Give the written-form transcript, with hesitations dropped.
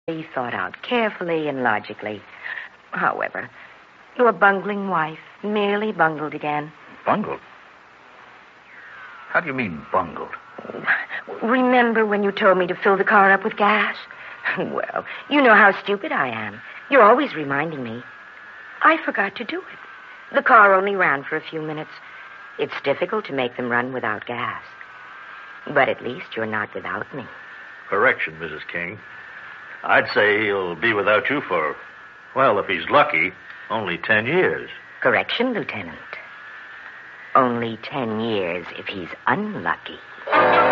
thought out carefully and logically. However, your bungling wife merely bungled again. Bungled? How do you mean, bungled? Remember when you told me to fill the car up with gas? Well, you know how stupid I am. You're always reminding me. I forgot to do it. The car only ran for a few minutes. It's difficult to make them run without gas. But at least you're not without me. Correction, Mrs. King. I'd say he'll be without you for, well, if he's lucky, only 10 years. Correction, Lieutenant. Only 10 years if he's unlucky.